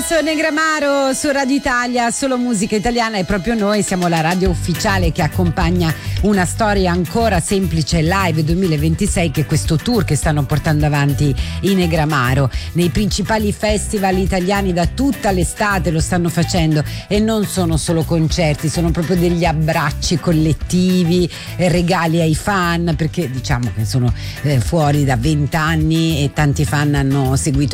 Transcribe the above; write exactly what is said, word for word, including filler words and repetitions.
Adesso Negramaro su Radio Italia, solo musica italiana, e proprio noi siamo la radio ufficiale che accompagna una storia ancora semplice live duemilaventisei, che è questo tour che stanno portando avanti i Negramaro. Nei principali festival italiani da tutta l'estate lo stanno facendo, e non sono solo concerti, sono proprio degli abbracci collettivi, eh, regali ai fan, perché diciamo che sono eh, fuori da vent'anni e tanti fan hanno seguito